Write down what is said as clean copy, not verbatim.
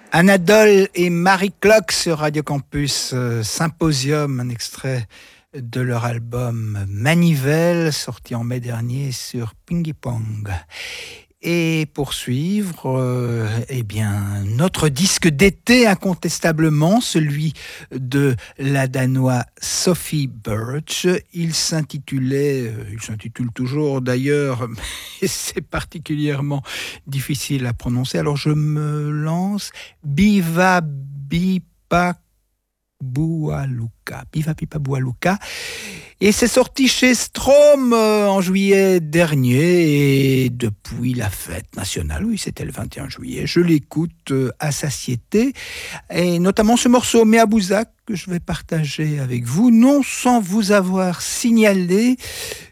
Anadole et Marie Clock sur Radio Campus Symposium, un extrait de leur album Manivelle, sorti en mai dernier sur Pingy Pong. Et pour suivre, notre disque d'été incontestablement, celui de la Danoise Sophie Birch. Il s'intitule toujours d'ailleurs, mais c'est particulièrement difficile à prononcer. Alors je me lance. Biva Bipa Bualuka. Biva Bipa Bualuka. Et c'est sorti chez Strom en juillet dernier, et depuis la fête nationale, oui c'était le 21 juillet, je l'écoute à satiété, et notamment ce morceau Meabouzak que je vais partager avec vous, non sans vous avoir signalé